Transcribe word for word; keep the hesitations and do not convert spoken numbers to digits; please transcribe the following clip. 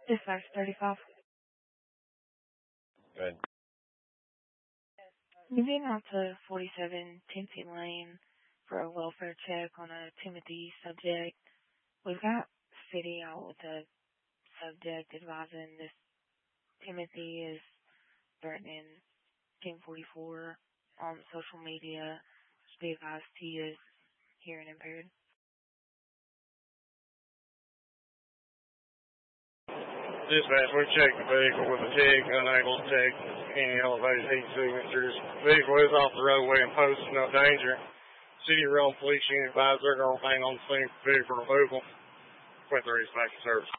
Dispatch thirty-five. Good. Moving out to forty-seven Timothy Lane for a welfare check on a Timothy subject. We've got city out with a subject advising this Timothy is threatening ten forty-four on social media. Be advised he is hearing impaired. Dispatch, we checked the vehicle with a TIG, unable to take any elevated heat signatures. Vehicle is off the roadway and poses no danger. City Rome Police Unit advised they're going to hang on the scene for vehicle removal. Quit the dispatch service.